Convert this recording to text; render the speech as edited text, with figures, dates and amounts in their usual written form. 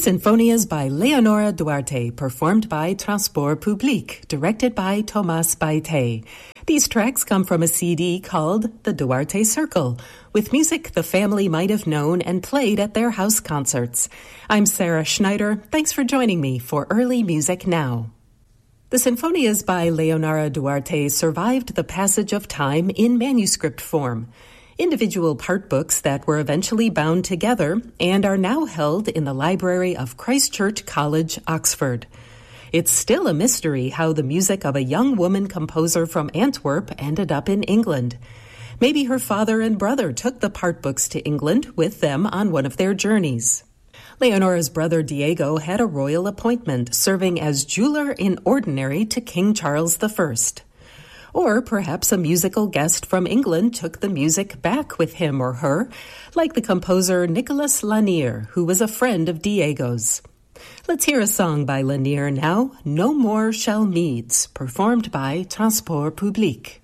Sinfonias by Leonora Duarte, performed by Transport Public, directed by Thomas Baite. These tracks come from a CD called The Duarte Circle, with music the family might have known and played at their house concerts. I'm Sarah Schneider. Thanks for joining me for Early Music Now. The Sinfonias by Leonora Duarte survived the passage of time in manuscript form. Individual part books that were eventually bound together and are now held in the library of Christ Church College, Oxford. It's still a mystery how the music of a young woman composer from Antwerp ended up in England. Maybe her father and brother took the part books to England with them on one of their journeys. Leonora's brother Diego had a royal appointment, serving as jeweler in ordinary to King Charles I. Or perhaps a musical guest from England took the music back with him or her, like the composer Nicolas Lanier, who was a friend of Diego's. Let's hear a song by Lanier now, No More Shall Meads, performed by Transport Public.